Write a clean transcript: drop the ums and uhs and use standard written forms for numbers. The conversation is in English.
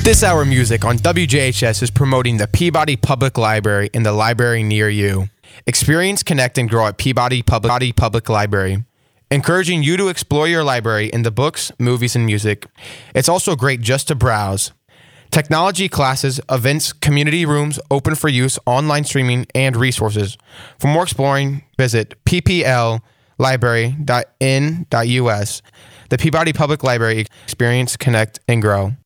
This hour of music on WJHS is promoting the Peabody Public Library in the library near you. Experience, connect, and grow at Peabody Public Library, encouraging you to explore your library in the books, movies, and music. It's also great just to browse. Technology classes, events, community rooms open for use, online streaming, and resources. For more exploring, visit ppllibrary.in.us. The Peabody Public Library. Experience, connect, and grow.